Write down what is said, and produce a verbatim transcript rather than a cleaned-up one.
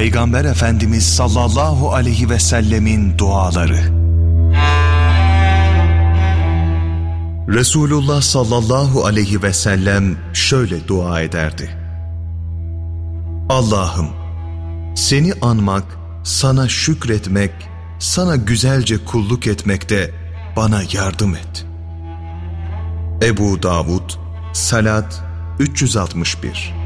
Peygamber Efendimiz sallallahu aleyhi ve sellemin duaları. Resulullah sallallahu aleyhi ve sellem şöyle dua ederdi: Allah'ım, seni anmak, sana şükretmek, sana güzelce kulluk etmekte bana yardım et. Ebu Davud, Salat üç yüz altmış bir.